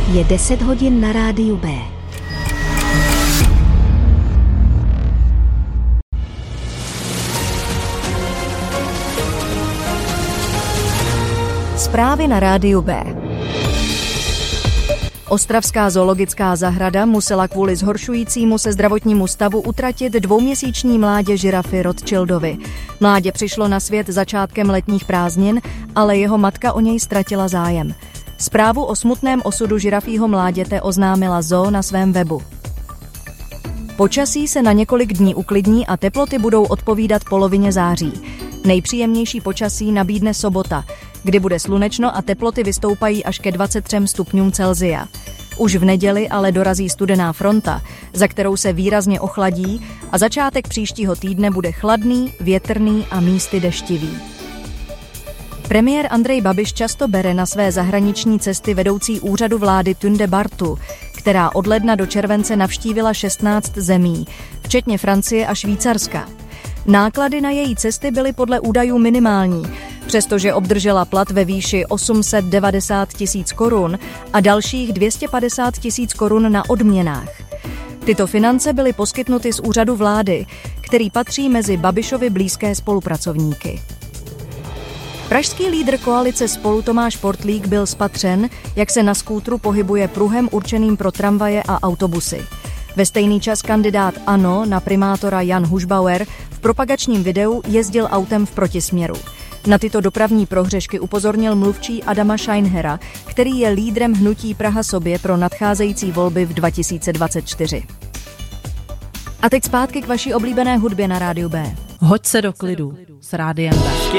Je 10 hodin na rádiu B. Zprávy na rádiu B. Ostravská zoologická zahrada musela kvůli zhoršujícímu se zdravotnímu stavu utratit 2měsíční mládě žirafy Rothschildovi. Mládě přišlo na svět začátkem letních prázdnin, ale jeho matka o něj ztratila zájem. Zprávu o smutném osudu žirafího mláděte oznámila zoo na svém webu. Počasí se na několik dní uklidní a teploty budou odpovídat polovině září. Nejpříjemnější počasí nabídne sobota, kdy bude slunečno a teploty vystoupají až ke 23 stupňům Celsia. Už v neděli ale dorazí studená fronta, za kterou se výrazně ochladí a začátek příštího týdne bude chladný, větrný a místy deštivý. Premiér Andrej Babiš často bere na své zahraniční cesty vedoucí úřadu vlády Tunde Bartu, která od ledna do července navštívila 16 zemí, včetně Francie a Švýcarska. Náklady na její cesty byly podle údajů minimální, přestože obdržela plat ve výši 890 000 korun a dalších 250 000 korun na odměnách. Tyto finance byly poskytnuty z úřadu vlády, který patří mezi Babišovi blízké spolupracovníky. Pražský lídr koalice Spolu Tomáš Portlík byl spatřen, jak se na skútru pohybuje pruhem určeným pro tramvaje a autobusy. Ve stejný čas kandidát ANO na primátora Jan Hušbauer v propagačním videu jezdil autem v protisměru. Na tyto dopravní prohřešky upozornil mluvčí Adama Scheinhera, který je lídrem hnutí Praha sobě pro nadcházející volby v 2024. A teď zpátky k vaší oblíbené hudbě na rádiu B. Hoď se do klidu s rádiem B.